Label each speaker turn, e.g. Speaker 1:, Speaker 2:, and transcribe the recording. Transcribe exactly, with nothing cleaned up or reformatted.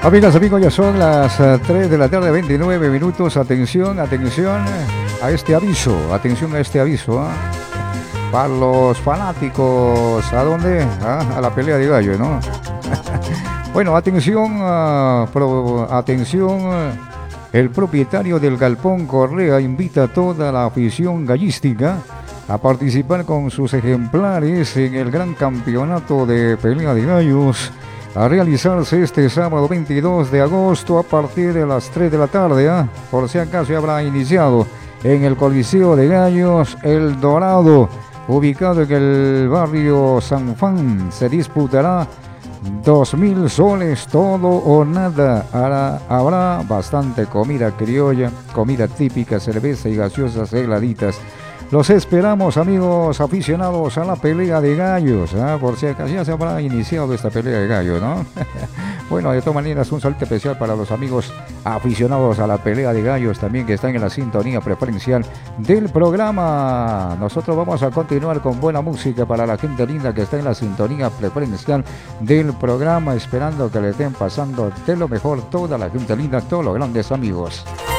Speaker 1: Amigas, amigos, ya son las uh, tres de la tarde, veintinueve minutos. Atención, atención a este aviso, atención a este aviso. ¿eh? Para los fanáticos, ¿a dónde? ¿Ah? A la pelea de gallo, ¿no? Bueno, atención, uh, pro, atención. Uh, el propietario del Galpón Correa invita a toda la afición gallística a participar con sus ejemplares en el gran campeonato de pelea de gallos, a realizarse este sábado veintidós de agosto a partir de las tres de la tarde. ¿eh? Por si acaso ya habrá iniciado en el Coliseo de Gallos El Dorado, ubicado en el barrio San Juan. Se disputará dos mil soles, todo o nada. Habrá, habrá bastante comida criolla, comida típica, cerveza y gaseosas heladitas. Los esperamos, amigos aficionados a la pelea de gallos, ¿eh? Por si acaso ya se habrá iniciado esta pelea de gallos, ¿no? Bueno, de todas maneras, un saludo especial para los amigos aficionados a la pelea de gallos también, que están en la sintonía preferencial del programa. Nosotros vamos a continuar con buena música para la gente linda que está en la sintonía preferencial del programa, esperando que le estén pasando de lo mejor toda la gente linda, todos los grandes amigos.